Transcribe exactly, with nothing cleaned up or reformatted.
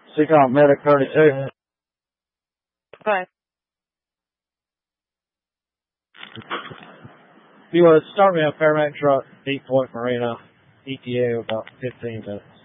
Seacom Medic thirty-two. Five. If you would start me a Fairbanks Truck, Deep Point Marina, E T A about fifteen minutes.